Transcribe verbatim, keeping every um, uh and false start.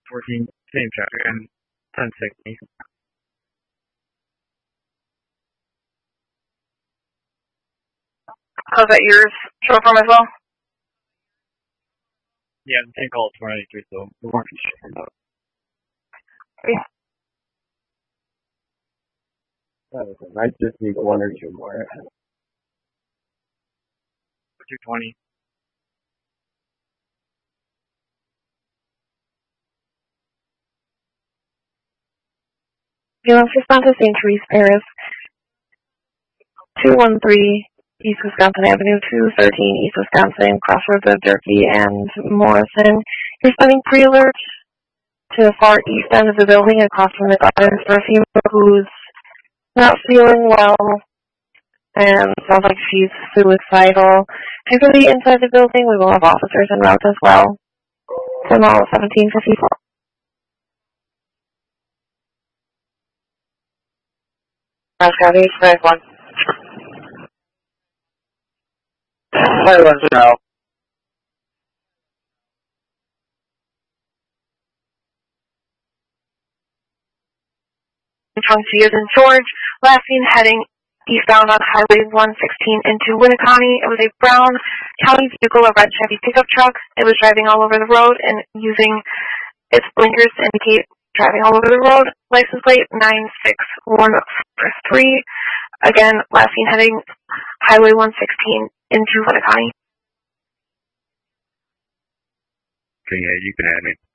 fourteen, same traffic, and ten sixty. How's that yours show from as well? Yeah, the same call four ninety-three, so we weren't sure about Okay. it. Might just need one or two more. two twenty. Ambulance respond to Saint Therese Paris, two one three East Wisconsin Avenue, two thirteen East Wisconsin, crossroads of Durkee and Morrison. You're sending pre-alert to the far east end of the building across from the gardens for a female who's not feeling well and sounds like she's suicidal. She's going to be inside the building. We will have officers en route as well. Tomorrow, seventeen fifty-four. County, five one. I was now. From C as in George, last seen heading eastbound on Highway one sixteen into Winneconne. It was a brown county vehicle, a red Chevy pickup truck. It was driving all over the road and using its blinkers to indicate driving all over the road. License plate nine six one four three. Again, last seen heading Highway one sixteen into Winneconne. Okay, yeah, you can add me.